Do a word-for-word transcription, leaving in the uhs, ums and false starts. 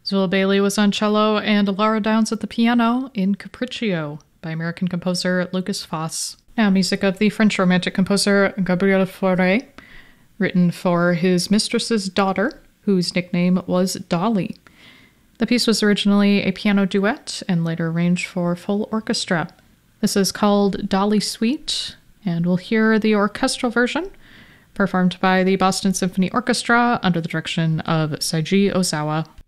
Zola Bailey was on cello and Laura Downs at the piano in Capriccio by American composer Lukas Foss. Now, music of the French Romantic composer Gabriel Fauré, written for his mistress's daughter, whose nickname was Dolly. The piece was originally a piano duet and later arranged for full orchestra. This is called Dolly Suite, and we'll hear the orchestral version, performed by the Boston Symphony Orchestra under the direction of Seiji Ozawa.